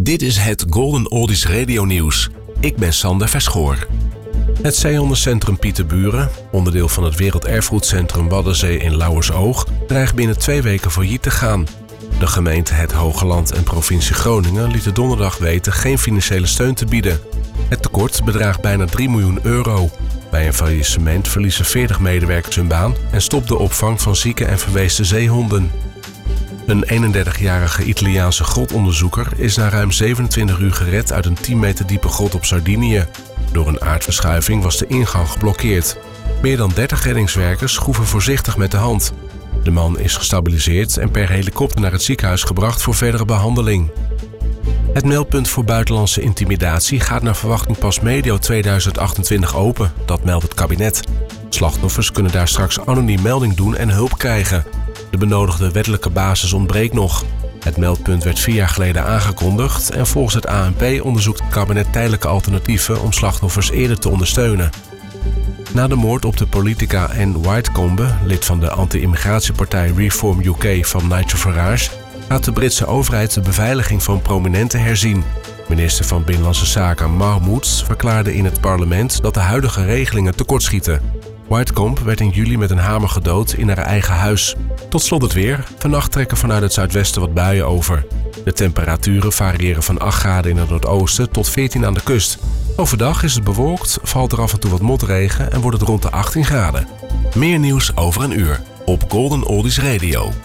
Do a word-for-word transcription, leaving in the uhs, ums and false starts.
Dit is het Golden Oldies Radio Nieuws. Ik ben Sander Verschoor. Het zeehondencentrum Pieterburen, onderdeel van het Werelderfgoedcentrum Waddenzee in Lauwersoog, dreigt binnen twee weken failliet te gaan. De gemeente Het Hogeland en provincie Groningen lieten donderdag weten geen financiële steun te bieden. Het tekort bedraagt bijna drie miljoen euro. Bij een faillissement verliezen veertig medewerkers hun baan en stopt de opvang van zieke en verweesde zeehonden. Een eenendertigjarige Italiaanse grotonderzoeker is na ruim zevenentwintig uur gered uit een tien meter diepe grot op Sardinië. Door een aardverschuiving was de ingang geblokkeerd. Meer dan dertig reddingswerkers schroeven voorzichtig met de hand. De man is gestabiliseerd en per helikopter naar het ziekenhuis gebracht voor verdere behandeling. Het meldpunt voor buitenlandse intimidatie gaat naar verwachting pas medio tweeduizend achtentwintig open, dat meldt het kabinet. Slachtoffers kunnen daar straks anoniem melding doen en hulp krijgen. De benodigde wettelijke basis ontbreekt nog. Het meldpunt werd vier jaar geleden aangekondigd en volgens het A N P onderzoekt het kabinet tijdelijke alternatieven om slachtoffers eerder te ondersteunen. Na de moord op de politica Anne Whitcombe, lid van de anti-immigratiepartij Reform U K van Nigel Farage, gaat de Britse overheid de beveiliging van prominenten herzien. Minister van Binnenlandse Zaken Mahmood verklaarde in het parlement dat de huidige regelingen tekortschieten. Whitcombe werd in juli met een hamer gedood in haar eigen huis. Tot slot het weer. Vannacht trekken vanuit het zuidwesten wat buien over. De temperaturen variëren van acht graden in het noordoosten tot veertien aan de kust. Overdag is het bewolkt, valt er af en toe wat motregen en wordt het rond de achttien graden. Meer nieuws over een uur op Golden Oldies Radio.